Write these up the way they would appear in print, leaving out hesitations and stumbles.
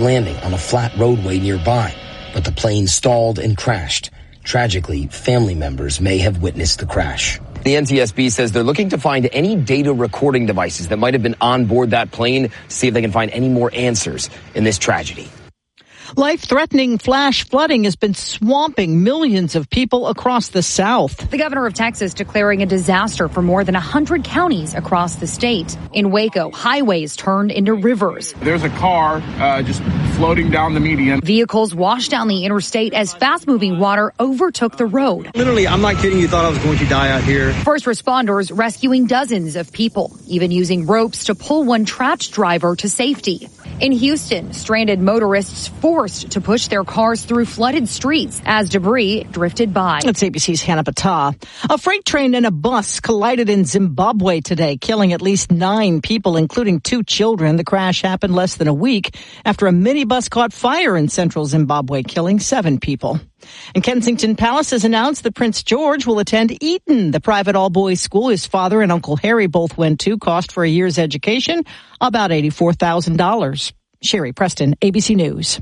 landing on a flat roadway nearby, but the plane stalled and crashed. Tragically, family members may have witnessed the crash. The NTSB says they're looking to find any data recording devices that might have been on board that plane, see if they can find any more answers in this tragedy. Life-threatening flash flooding has been swamping millions of people across the South. The governor of Texas declaring a disaster for more than 100 counties across the state. In Waco, highways turned into rivers. There's a car just floating down the median. Vehicles washed down the interstate as fast-moving water overtook the road. Literally, I'm not kidding you, thought I was going to die out here. First responders rescuing dozens of people, even using ropes to pull one trapped driver to safety. In Houston, stranded motorists forced to push their cars through flooded streets as debris drifted by. That's ABC's Hannah Battah. A freight train and a bus collided in Zimbabwe today, killing at least 9 people, including 2 children. The crash happened less than a week after a minibus caught fire in central Zimbabwe, killing 7 people. And Kensington Palace has announced that Prince George will attend Eton, the private all-boys school his father and Uncle Harry both went to. Cost for a year's education, about $84,000. Sherry Preston, ABC News.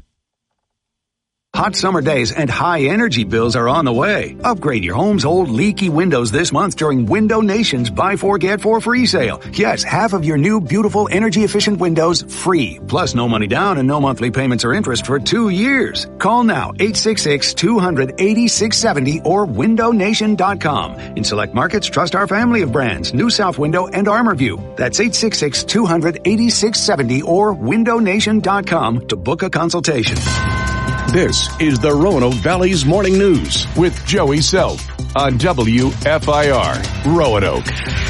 Hot summer days and high energy bills are on the way. Upgrade your home's old leaky windows this month during Window Nation's Buy 4 Get 4 free sale. Yes, half of your new beautiful energy efficient windows free. Plus no money down and no monthly payments or interest for 2 years. Call now 866-200-8670 or windownation.com. In select markets, trust our family of brands, New South Window and ArmorView. That's 866-200-8670 or windownation.com to book a consultation. This is the Roanoke Valley's Morning News with Joey Self on WFIR Roanoke.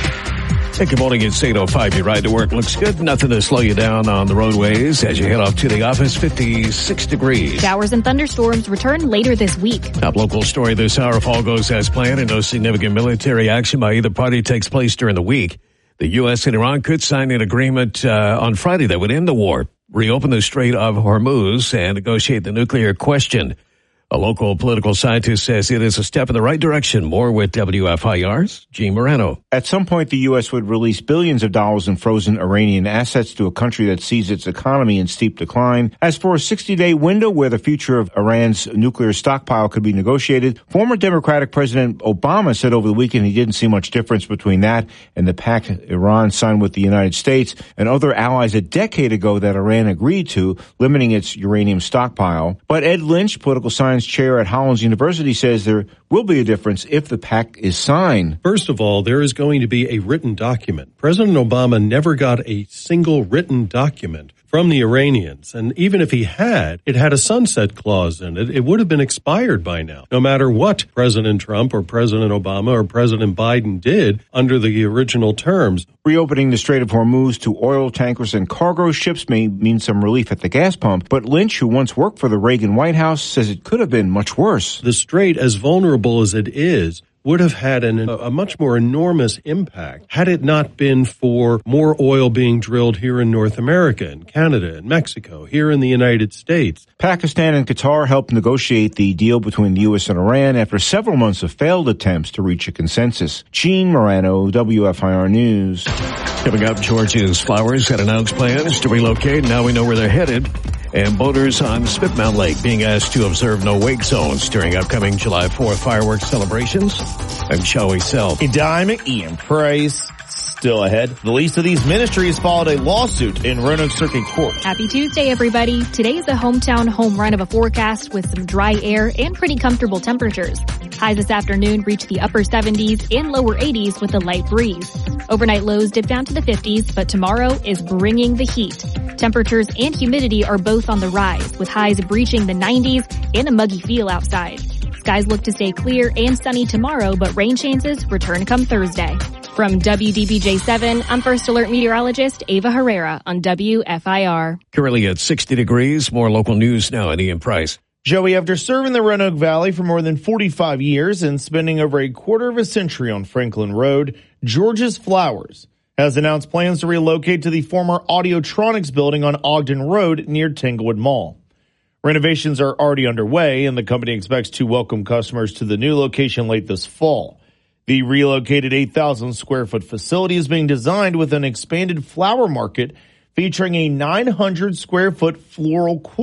Hey, good morning. It's 8:05. Your ride to work looks good. Nothing to slow you down on the roadways as you head off to the office. 56 degrees. Showers and thunderstorms return later this week. Top local story this hour. If all goes as planned and no significant military action by either party takes place during the week, the U.S. and Iran could sign an agreement on Friday that would end the war, reopen the Strait of Hormuz, and negotiate the nuclear question. A local political scientist says it is a step in the right direction. More with WFIR's Gene Morano. At some point, the U.S. would release billions of dollars in frozen Iranian assets to a country that sees its economy in steep decline. As for a 60-day window where the future of Iran's nuclear stockpile could be negotiated, former Democratic President Obama said over the weekend he didn't see much difference between that and the pact Iran signed with the United States and other allies a decade ago that Iran agreed to, limiting its uranium stockpile. But Ed Lynch, political science chair at Hollins University, says there will be a difference if the pact is signed. First of all, there is going to be a written document. President Obama never got a single written document from the Iranians. And even if he had, it had a sunset clause in it. It would have been expired by now, no matter what President Trump or President Obama or President Biden did under the original terms. Reopening the Strait of Hormuz to oil tankers and cargo ships may mean some relief at the gas pump. But Lynch, who once worked for the Reagan White House, says it could have been much worse. The strait, as vulnerable as it is, would have had a much more enormous impact had it not been for more oil being drilled here in North America, in Canada, and Mexico, here in the United States. Pakistan and Qatar helped negotiate the deal between the U.S. and Iran after several months of failed attempts to reach a consensus. Gene Morano, WFIR News. Coming up, Georgia's Flowers had announced plans to relocate. Now we know where they're headed. And boaters on Smithmount Lake being asked to observe no wake zones during upcoming July 4th fireworks celebrations. I'm Joey Self. Diamond Ian Price. Still ahead. The least of these ministries filed a lawsuit in Roanoke Circuit Court. Happy Tuesday, everybody. Today is a hometown home run of a forecast with some dry air and pretty comfortable temperatures. Highs this afternoon reach the upper 70s and lower 80s with a light breeze. Overnight lows dip down to the 50s, but tomorrow is bringing the heat. Temperatures and humidity are both on the rise, with highs breaching the 90s and a muggy feel outside. Skies look to stay clear and sunny tomorrow, but rain chances return come Thursday. From WDBJ7, I'm First Alert meteorologist Ava Herrera on WFIR. Currently at 60 degrees. More local news now at Ian Price. Joey, after serving the Roanoke Valley for more than 45 years and spending over a quarter of a century on Franklin Road, George's Flowers has announced plans to relocate to the former Audiotronics building on Ogden Road near Tanglewood Mall. Renovations are already underway, and the company expects to welcome customers to the new location late this fall. The relocated 8,000-square-foot facility is being designed with an expanded flower market featuring a 900-square-foot floral